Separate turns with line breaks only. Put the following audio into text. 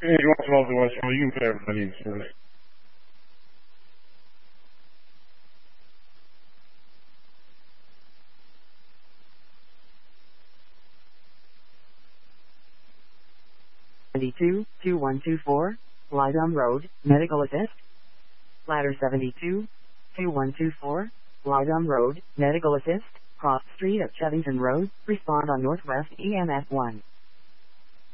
If you want to know the voicemail, you can put everybody in service.
#72 2124 Lydom Road, Medical Assist. Ladder 72 2124 Lydom Road, Medical Assist. Cross Street at Chevington Road. Respond on Northwest EMF 1.